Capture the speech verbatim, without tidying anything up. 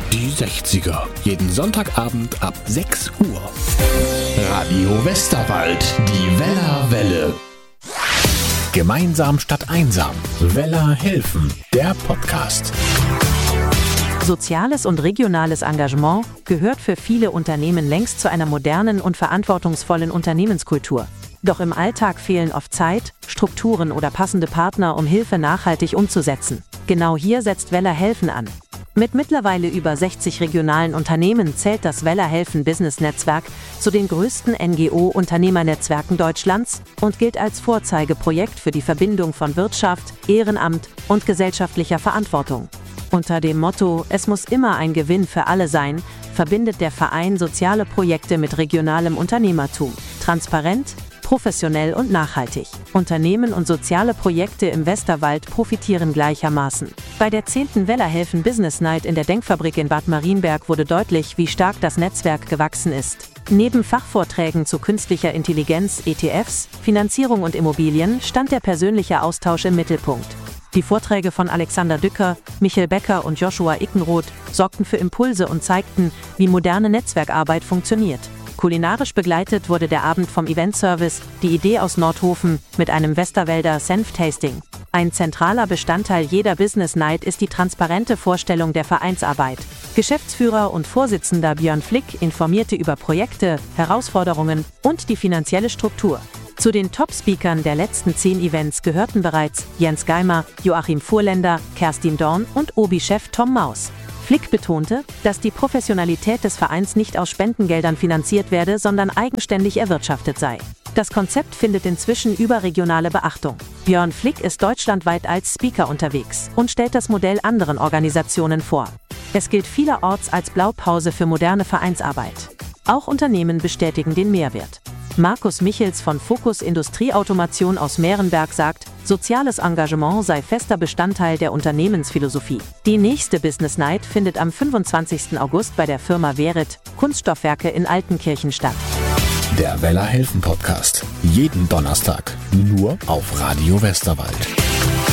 Die sechziger. Jeden Sonntagabend ab sechs Uhr. Radio Westerwald, die Wellerwelle. Gemeinsam statt einsam. Weller helfen, der Podcast. Soziales und regionales Engagement gehört für viele Unternehmen längst zu einer modernen und verantwortungsvollen Unternehmenskultur. Doch im Alltag fehlen oft Zeit, Strukturen oder passende Partner, um Hilfe nachhaltig umzusetzen. Genau hier setzt Weller helfen an. Mit mittlerweile über sechzig regionalen Unternehmen zählt das Weller helfen Business Netzwerk zu den größten N G O-Unternehmernetzwerken Deutschlands und gilt als Vorzeigeprojekt für die Verbindung von Wirtschaft, Ehrenamt und gesellschaftlicher Verantwortung. Unter dem Motto „Es muss immer ein Gewinn für alle sein“ verbindet der Verein soziale Projekte mit regionalem Unternehmertum. Transparent, professionell und nachhaltig. Unternehmen und soziale Projekte im Westerwald profitieren gleichermaßen. Bei der zehnten Weller helfen Business Night in der Denkfabrik in Bad Marienberg wurde deutlich, wie stark das Netzwerk gewachsen ist. Neben Fachvorträgen zu künstlicher Intelligenz, E T Fs, Finanzierung und Immobilien stand der persönliche Austausch im Mittelpunkt. Die Vorträge von Alexander Dücker, Michael Becker und Joshua Ickenroth sorgten für Impulse und zeigten, wie moderne Netzwerkarbeit funktioniert. Kulinarisch begleitet wurde der Abend vom Eventservice Die Idee aus Nordhofen mit einem Westerwälder Senf-Tasting. Ein zentraler Bestandteil jeder Business Night ist die transparente Vorstellung der Vereinsarbeit. Geschäftsführer und Vorsitzender Björn Flick informierte über Projekte, Herausforderungen und die finanzielle Struktur. Zu den Top-Speakern der letzten zehn Events gehörten bereits Jens Geimer, Joachim Fuhrländer, Kerstin Dorn und Obi-Chef Tom Maus. Flick betonte, dass die Professionalität des Vereins nicht aus Spendengeldern finanziert werde, sondern eigenständig erwirtschaftet sei. Das Konzept findet inzwischen überregionale Beachtung. Björn Flick ist deutschlandweit als Speaker unterwegs und stellt das Modell anderen Organisationen vor. Es gilt vielerorts als Blaupause für moderne Vereinsarbeit. Auch Unternehmen bestätigen den Mehrwert. Markus Michels von Focus Industrieautomation aus Meerenberg sagt, soziales Engagement sei fester Bestandteil der Unternehmensphilosophie. Die nächste Business Night findet am fünfundzwanzigsten August bei der Firma Verit, Kunststoffwerke in Altenkirchen statt. Der Weller helfen Podcast. Jeden Donnerstag. Nur auf Radio Westerwald.